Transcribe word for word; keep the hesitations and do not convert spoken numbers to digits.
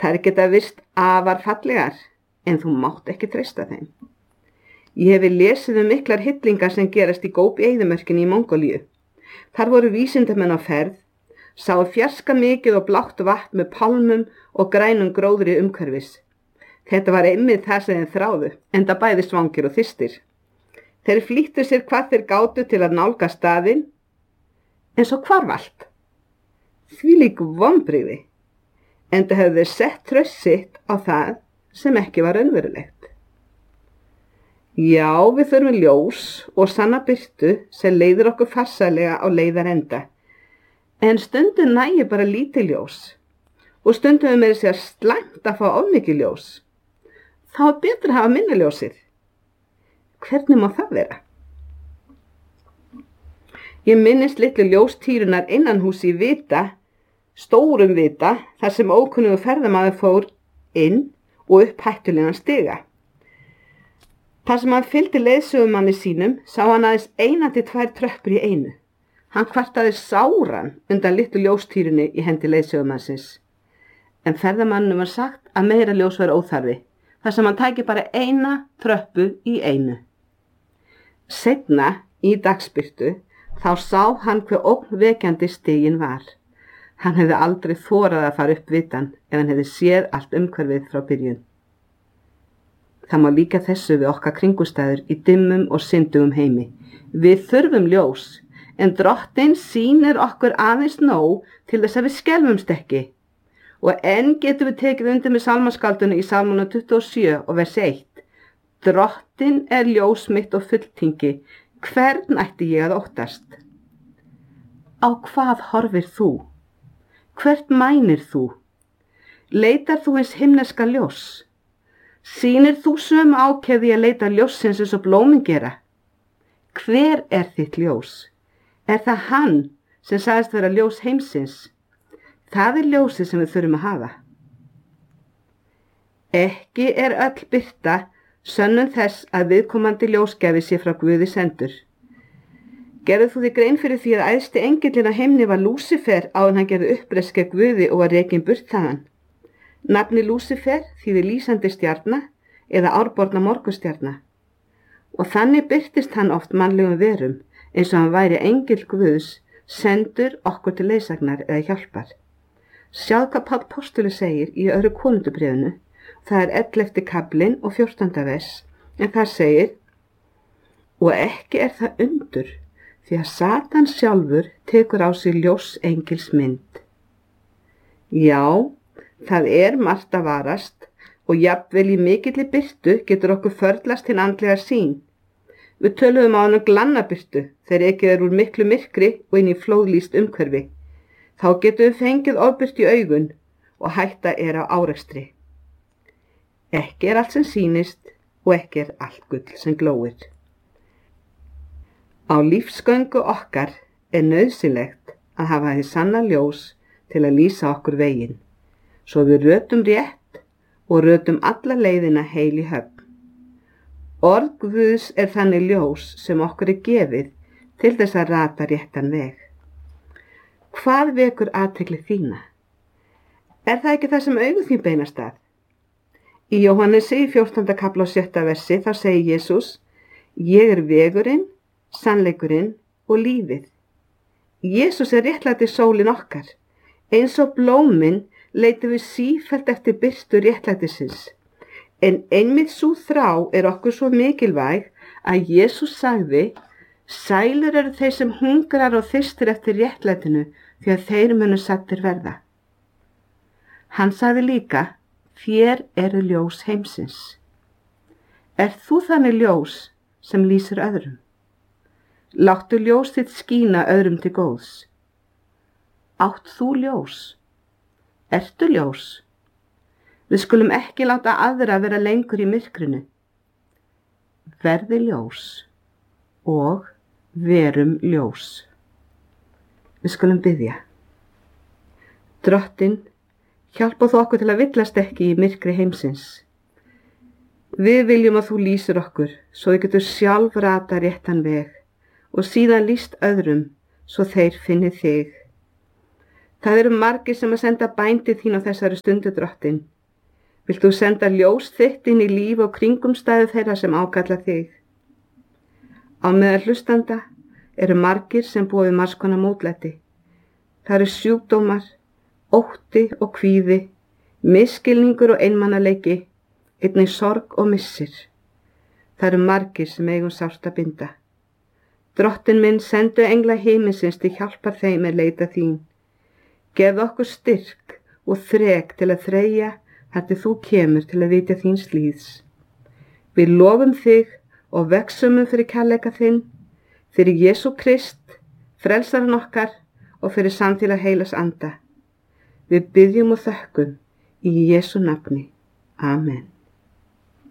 Þær geta virst afar fallegar, en þú mátt ekki treysta þeim. Ég hefi lesið um miklar hillingar sem gerast í Góbi-eyðimörkinni í Mongólíu. Þar voru vísindamenn á ferð, sáu fjarska mikið og blátt vatn með pálmum og grænum gróðri umhverfis. Þetta var einmitt það sem þeir þráðu, enda bæði svangir og þyrstir. Þeir flýttu sér hvað þeir gátu til að nálga staðinn, en svo hvarf allt. Þvílík vonbrigði, enda hefðu þeir sett traust sitt á það sem ekki var raunverulegt. Já, við þurfum ljós og sanna birtu sem leiðir okkur farsælega á leiðarenda, en stundum nægir bara lítið ljós og stundum við meira sér slæmt að fá of mikið ljós. Þá er betra að hafa minna ljósið. Hvernig má það vera? Ég minnist litlu ljóstýrunar innanhús í Vita, stórum Vita, þar sem ókunnugur ferðamaður fór inn og upp hættulegan stiga. Þar sem hann fylgdi leiðsögumanni sínum, sá hann aðeins eina til tvær tröppur í einu. Hann kvartaði sáran undan litlu ljóstýrunni í hendi leiðsögumannsins. En ferðamannum var sagt að meira ljós var óþarfi, þar sem hann tæki bara eina tröppu í einu. Seinna, í dagsbirtu, þá sá hann hve ógnvekjandi stiginn var. Hann hefði aldrei þorað að fara upp Vitann ef hann hefði séð allt umhverfið frá byrjun. Það má líka þessu við okkar kringustæður í dimmum og syndugum heimi. Við þurfum ljós, en Drottinn sýnir okkur aðeins nóg til þess að við skelfumst ekki. Og enn getum við tekið undir með sálmaskaldinu í Sálmunum tuttugu og sjö og vers eitt. Drottinn er ljós mitt og fulltingi, hvern ætti ég að óttast? Á hvað horfir þú? Hvert mænir þú? Leitar þú hins himneska ljós? Sýnir þú sömu ákefði að leita ljóssins eins og blómin gera? Hver er þitt ljós? Er það hann sem sagðist vera ljós heimsins? Það er ljósið sem við þurfum að hafa. Ekki er öll birta sönnun þess að viðkomandi ljósgjafi sé frá Guði sendur. Gerðu þú þig grein fyrir því að æðsti engillinn á himni var Lúsifer áður en hann gerði uppreist gegn Guði og var rekinn burt þaðan. Nafni Lúsifer þýðir lýsandi stjarna eða árborna morgunstjarna. Og þannig birtist hann oft mannlegum verum eins og hann væri engill Guðs sendur okkur til leiðsagnar eða hjálpar. Sjáðu hvað Páll postuli segir í öðru Konungabréfinu, það er ellefti kaflinn og fjórtánda vers, en þar segir: Og ekki er það undur, því að Satan sjálfur tekur á sig ljós engils mynd. Já, það er margt að varast og jafnvel í mikilli birtu getur okkur förlast hinn andlega sýn. Við töluðum á hann um glannabirtu þegar ekið er úr miklu myrkri og inn í flóðlýst umhverfi. Þá getum við fengið ofbirtu í augun og hætta er á árekstri. Ekki er allt sem sýnist og ekki er allt gull sem glóir. Á lífsgöngu okkar er nauðsynlegt að hafa þið sanna ljós til að lýsa okkur veginn, svo við rötum rétt og rötum alla leiðina heil í höfn. Orð Guðs er þannig ljós sem okkur er gefið til þess að rata réttan veg. Hvað vekur athygli þína? Er það ekki það sem augu þín beinast að? Í Jóhannesi í fjórtánda kafla og sjötta versi þá segir Jesús: Ég er vegurinn, sannleikurinn og lífið. Jesús er réttlæti sólin okkar. Eins og blómin leitum við sífellt eftir birtu réttlætisins. En einmitt sú þrá er okkur svo mikilvæg að Jesús sagði: Sælir eru þeir sem hungrar og þyrstir eftir réttlætinu, því að þeir munu saddir verða. Hann sagði líka: Þér eru ljós heimsins. Er þú þannig ljós sem lýsir öðrum? Láttu ljós þitt skína öðrum til góðs. Átt þú ljós? Ertu ljós? Við skulum ekki láta aðra vera lengur í myrkrinu. Verði ljós og verum ljós. Við skulum biðja. Drottinn, hjálpa þú okkur til að villast ekki í myrkri heimsins. Við viljum að þú lýsir okkur, svo við getum sjálf rata réttan veg og síðan lýst öðrum, svo þeir finni þig. Það eru margir sem að senda bændi þín á þessari stundu, Drottinn. Vilt þú senda ljós þitt inn í líf og kringumstæðu þeirra sem ákalla þig? Á meðal hlustanda eru margir sem búa við margs konar mótlæti. Það eru sjúkdómar, ótti og kvíði, misskilningur og einmanaleiki, einnig sorg og missir. Það eru margir sem eigum sárt að binda. Drottinn minn, sendu engla himinsins til hjálpar þeim er leita þín. Gefðu okkur styrk og þrek til að þreyja þar til þú kemur til að vitja þíns líðs. Við lofum þig og vexumum fyrir kærleika þinn, fyrir Jesú Krist, frelsaran okkar og fyrir samfélag heilags anda. Við biðjum og þökkum í Jesú nafni. Amen.